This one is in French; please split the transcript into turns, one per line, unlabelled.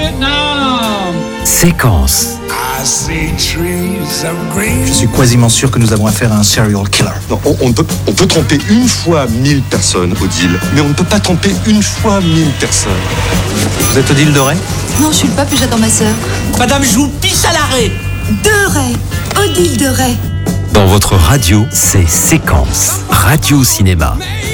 Vietnam.
Séquence. Je suis quasiment sûr que nous avons affaire à un serial killer.
Non, on peut tromper une fois 1000 personnes, Odile, mais on ne peut pas tromper une fois 1000 personnes.
Vous êtes Odile de Ray ?
Non, je suis le pape et j'adore ma sœur.
Madame, je vous pisse à l'arrêt.
De Ray, Odile de Ray.
Dans votre radio, c'est Séquence. Radio Cinéma.